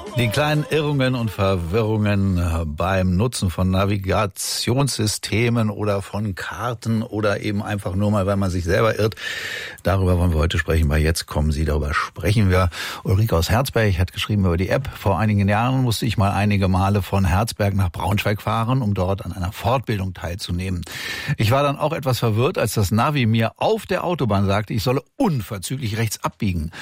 Die kleinen Irrungen und Verwirrungen beim Nutzen von Navigationssystemen oder von Karten oder eben einfach nur mal, weil man sich selber irrt. Darüber wollen wir heute sprechen. Bei Jetzt kommen Sie, darüber sprechen wir. Ulrike aus Herzberg hat geschrieben über die App. Vor einigen Jahren musste ich mal einige Male von Herzberg nach Braunschweig fahren, um dort an einer Fortbildung teilzunehmen. Ich war dann auch etwas verwirrt, als das Navi mir auf der Autobahn sagte, ich solle unverzüglich rechts abbiegen.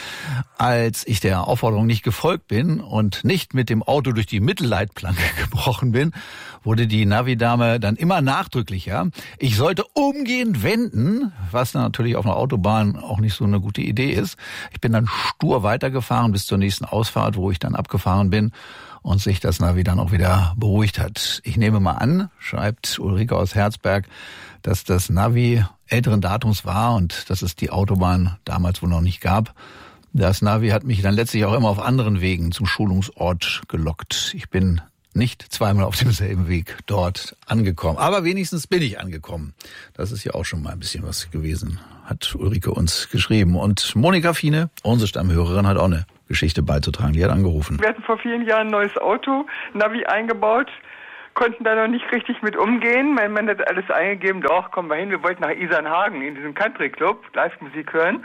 Als ich der Aufforderung nicht gefolgt bin und nicht mit dem Auto durch die Mittelleitplanke gebrochen bin, wurde die Navi-Dame dann immer nachdrücklicher. Ich sollte umgehend wenden, was dann natürlich auf einer Autobahn auch nicht so eine gute Idee ist. Ich bin dann stur weitergefahren bis zur nächsten Ausfahrt, wo ich dann abgefahren bin und sich das Navi dann auch wieder beruhigt hat. Ich nehme mal an, schreibt Ulrike aus Herzberg, dass das Navi älteren Datums war und dass es die Autobahn damals wohl noch nicht gab. Das Navi hat mich dann letztlich auch immer auf anderen Wegen zum Schulungsort gelockt. Ich bin nicht zweimal auf demselben Weg dort angekommen. Aber wenigstens bin ich angekommen. Das ist ja auch schon mal ein bisschen was gewesen, hat Ulrike uns geschrieben. Und Monika Fiene, unsere Stammhörerin, hat auch eine Geschichte beizutragen. Die hat angerufen. Wir hatten vor vielen Jahren ein neues Auto, Navi eingebaut, konnten da noch nicht richtig mit umgehen. Mein Mann hat alles eingegeben, doch, kommen wir hin. Wir wollten nach Isernhagen in diesem Country Club Live-Musik hören.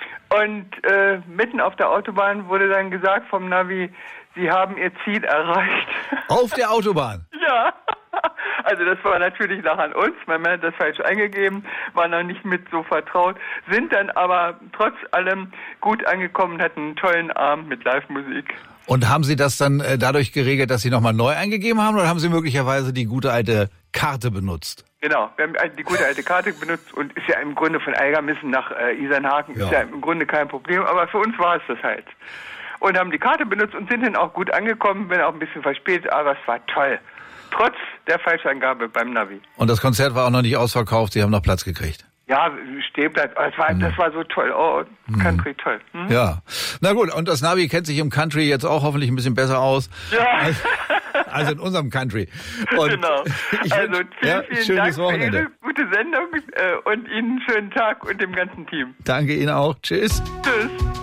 Und mitten auf der Autobahn wurde dann gesagt vom Navi, Sie haben Ihr Ziel erreicht. Auf der Autobahn? Ja. Also das war natürlich nach an uns. Mein Mann hat das falsch eingegeben, war noch nicht mit so vertraut, sind dann aber trotz allem gut angekommen und hatten einen tollen Abend mit Live-Musik. Und haben Sie das dann dadurch geregelt, dass Sie nochmal neu eingegeben haben, oder haben Sie möglicherweise die gute alte Karte benutzt? Genau, wir haben die gute alte Karte benutzt und ist ja im Grunde von Eigermissen nach Isernhagen, ist ja im Grunde kein Problem, aber für uns war es das halt. Und haben die Karte benutzt und sind dann auch gut angekommen, bin auch ein bisschen verspätet, aber es war toll. Trotz der Falschangabe beim Navi. Und das Konzert war auch noch nicht ausverkauft, Sie haben noch Platz gekriegt? Ja, stehen bleibt. Das war so toll. Oh, Country, toll. Hm? Ja. Na gut, und das Navi kennt sich im Country jetzt auch hoffentlich ein bisschen besser aus. Ja. Als in unserem Country. Und genau. Also vielen Dank für Ihre gute Sendung und Ihnen einen schönen Tag und dem ganzen Team. Danke Ihnen auch. Tschüss. Tschüss.